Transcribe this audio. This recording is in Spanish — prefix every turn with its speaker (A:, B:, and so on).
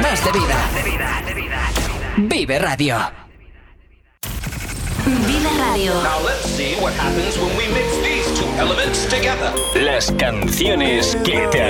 A: más de vida. Vive Radio.
B: Vive Radio.
C: Now let's see what happens when we mix these two elements together.
D: Las canciones que te